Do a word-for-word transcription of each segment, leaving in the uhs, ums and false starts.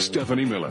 Stephanie Miller.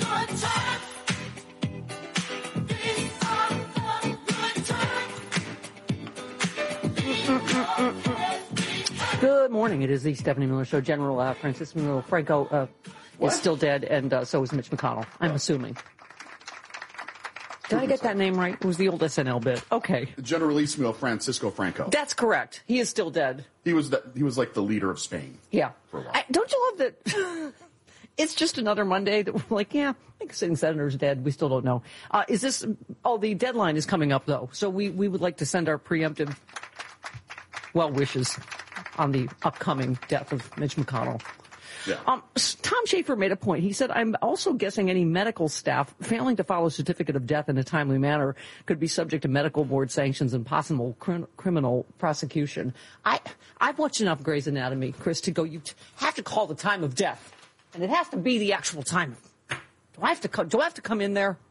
Good morning. It is the Stephanie Miller Show. General uh, Francisco Franco uh, is still dead, and uh, so is Mitch McConnell, I'm assuming. Did I get that name right? It was the old S N L bit. Okay. Generalissimo Francisco Franco. That's correct. He is still dead. He was the, he was like the leader of Spain. Yeah. For a while. I, don't you love that? It's just another Monday that we're like, yeah, I think sitting senator's dead. We still don't know. Uh, is this? Oh, the deadline is coming up though, so we we would like to send our preemptive well wishes on the upcoming death of Mitch McConnell. Yeah. Um, Tom Schaefer made a point. He said, I'm also guessing any medical staff failing to follow a certificate of death in a timely manner could be subject to medical board sanctions and possible cr- criminal prosecution. I, I've watched enough Grey's Anatomy, Chris, to go, you t- have to call the time of death. And it has to be the actual time. Do I have to, co- do I have to come in there?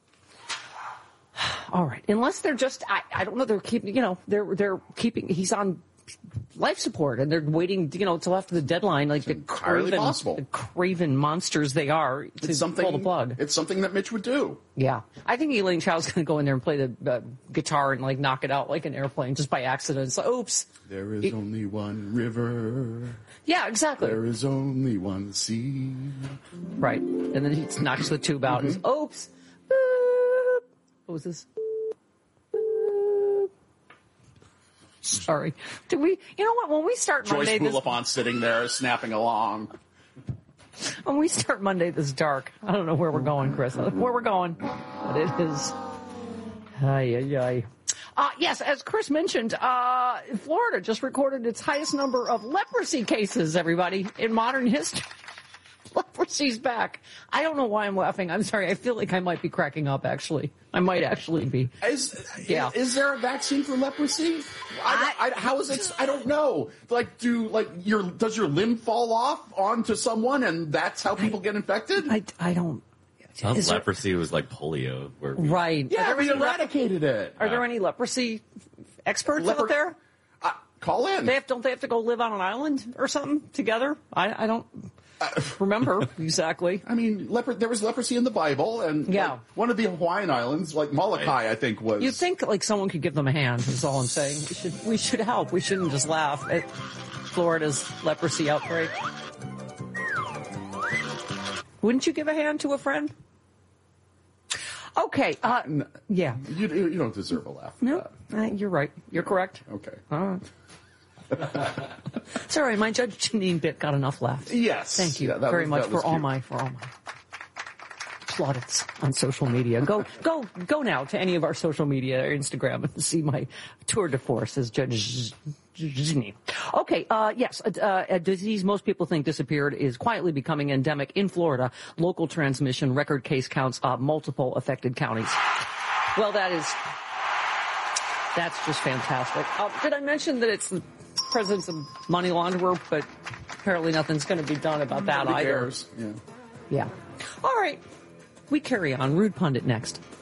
All right. Unless they're just, I, I don't know, they're keeping, you know, they're, they're keeping, he's on life support, and they're waiting, you know, till after the deadline, like the craven, possible. the craven monsters they are, to It's something, pull the plug. It's something that Mitch would do. Yeah. I think Elaine Chow's going to go in there and play the uh, guitar and, like, knock it out like an airplane just by accident. So, oops. There is It- only one river. Yeah, exactly. There is only one sea. Right. And then he knocks the tube out and, oops. Boop. What was this? Boop. Sorry. Did we, you know what, when we start Joyce Monday this, Bulifant sitting there snapping along. when we start Monday this dark, I don't know where we're going, Chris, where we're going, but it is, ay, ay, ay. Uh, yes, as Chris mentioned, uh, Florida just recorded its highest number of leprosy cases, everybody, in modern history. Leprosy's back. I don't know why I'm laughing. I'm sorry. I feel like I might be cracking up, actually. I might actually be. Is, Yeah. is there a vaccine for leprosy? I, I, how is it? I don't know. Like, do like your does your limb fall off onto someone, and that's how people get infected? I, I don't. Sounds Is there- leprosy was like polio. Where we, Right. yeah, Are we there, any, eradicated it. are there any leprosy experts Leper- out there? Uh, call in. They have, don't they have to go live on an island or something together? I, I don't remember exactly. I mean, leper. There was leprosy in the Bible, and Yeah. like, one of the Hawaiian islands, like Molokai, I think was. You'd think like someone could give them a hand, is all I'm saying. We should, we should help. We shouldn't just laugh at Florida's leprosy outbreak. Wouldn't you give a hand to a friend? Okay. Uh, yeah. You, you don't deserve a laugh. for No, that. uh, you're right. You're correct. Okay. All right. Sorry, my Judge Janine bit got enough laughs. Yes. Thank you Yeah, that very was- much that was for all cute. my for all my plaudits on social media. Go go go now to any of our social media or Instagram and see my tour de force as Judge Janine. Okay, uh, yes, uh, a disease most people think disappeared is quietly becoming endemic in Florida. Local transmission, record case counts, uh, multiple affected counties. Well, that is that's just fantastic. Uh, did I mention that it's the presence of money launderer, but apparently nothing's going to be done about that Nobody either. cares. Yeah. Yeah. All right. We carry on. Rude Pundit next.